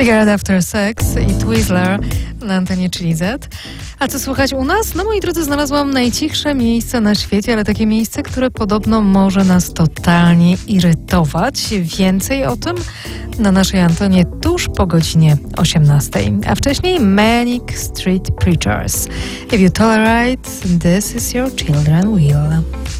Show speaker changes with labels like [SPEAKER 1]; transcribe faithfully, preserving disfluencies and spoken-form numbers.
[SPEAKER 1] Cigarette After Sex i Twizzler na antenie Chili Z. A co słychać u nas? No moi drodzy, znalazłam najcichsze miejsce na świecie, ale takie miejsce, które podobno może nas totalnie irytować. Więcej o tym na naszej antenie tuż po godzinie osiemnastej. A wcześniej Manic Street Preachers. If you tolerate, this is your children will.